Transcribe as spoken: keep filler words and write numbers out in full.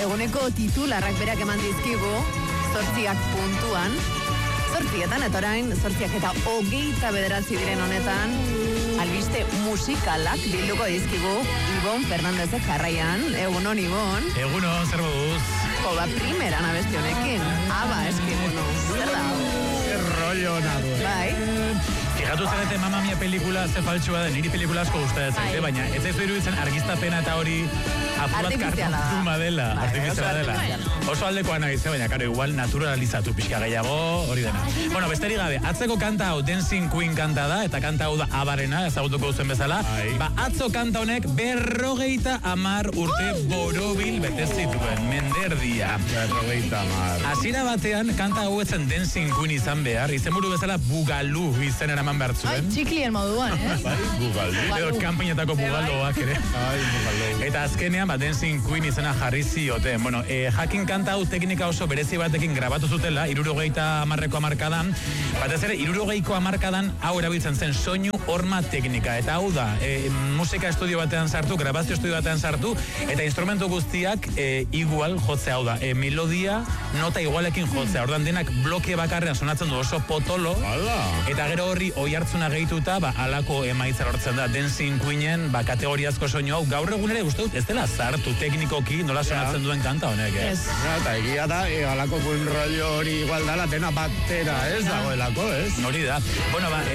eguneko titularrak berak eman dizkigu, zortziak puntuan. Zortzietan, eta orain, zortziak eta hogeita bederatzi diren honetan, albiste musikalak bilduko dizkigu Ibon Fernandezek jarraian. Egunon, Ibon. Egunon, zer moduz? Jo, ba, primeran abesti honekin. Aba, eski, bueno, zer da? Zer rollo nadu. Bai. Fijatu zarete Mamma Mia pelikula ze faltsua da, niri pelikula asko gustatzen zaite, baina ez zaizu iruditzen argiztapena eta hori apurat kartuma dela, artifiziala dela. Oso aldekoa nahi ze, baina karo, igual naturalizatu pixka gehiago hori dena. Bueno, besterik gabe, atzeko kanta hau Dancing Queen kanta da, eta kanta hau da Abarena, ezagutuko duzen bezala. Ba, atzo kanta honek berrogeita amar urte borobil bete zituen, menderdia. Berrogeita amar. Hasiera batean, kanta hau etzen Dancing Queen izan behar, izenburu bezala Bugalu izen eraman behar zuen. Ai, txiklien moduan, eh? Bai, Bugalu. Edo kanpainetako bugaloak ere. Ai, Bugalu. Eta azkenean, ba, Dancing Queen izena jarri zioten. Bueno, eh, jakin kanta hau teknika oso berezi batekin grabatu zutela, hirurogeita hamarreko hamarkadan. Batez ere, hirurogeiko hamarkadan hau erabiltzen zen soinu horma teknika. Eta hau da, eh, musika estudio batean sartu, grabazio estudio batean sartu, eta instrumentu guztiak eh, igual jotzea hau da. Eh, melodia, nota igualekin jotzea. Ordan denak bloke bakarrean sonatzen du oso potolo. Hala. Eta gero horri oi hartzuna gehituta, ba, alako emaitza lortzen da. Dancing Queenen, ba, kategoriazko soinu hau. Gaur egun ere uste dut, ez dela sartu teknikoki nola sonatzen duen kanta honek, eh? Ez. Ja, eta egia da, e, alako buen rollo hori igual dala, dena batera, ez dagoelako, ez? Hori da. Bueno, ba,